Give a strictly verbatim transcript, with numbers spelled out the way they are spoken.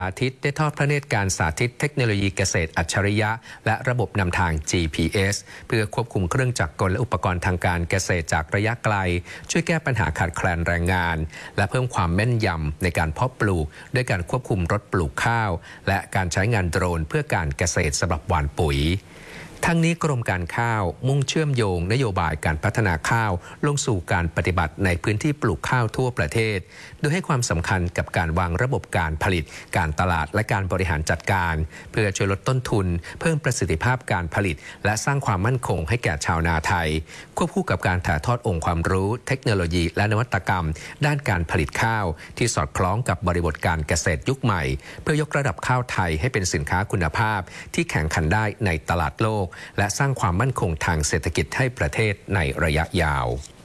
สาธิตได้ทอดพระเนตรการสาธิตเทคโนโลยีเกษตรอัจฉริยะและระบบนำทาง จี พี เอส เพื่อควบคุมเครื่องจักรกลและอุปกรณ์ทางการเกษตรจากระยะไกลช่วยแก้ปัญหาขาดแคลนแรงงานและเพิ่มความแม่นยำในการเพาะปลูกด้วยการควบคุมรถปลูกข้าวและการใช้งานโดรนเพื่อการเกษตรสำหรับหว่านปุ๋ยทั้งนี้กรมการข้าวมุ่งเชื่อมโยงนโยบายการพัฒนาข้าวลงสู่การปฏิบัติในพื้นที่ปลูกข้าวทั่วประเทศโดยให้ความสำคัญกับการวางระบบการผลิตการตลาดและการบริหารจัดการเพื่อช่วยลดต้นทุนเพิ่มประสิทธิภาพการผลิตและสร้างความมั่นคงให้แก่ชาวนาไทยควบคู่กับการถ่ายทอดองค์ความรู้เทคโนโลยีและนวัตกรรมด้านการผลิตข้าวที่สอดคล้องกับบริบทการเกษตรยุคใหม่เพื่อยกระดับข้าวไทยให้เป็นสินค้าคุณภาพที่แข่งขันได้ในตลาดโลกและสร้างความมั่นคงทางเศรษฐกิจให้ประเทศในระยะยาว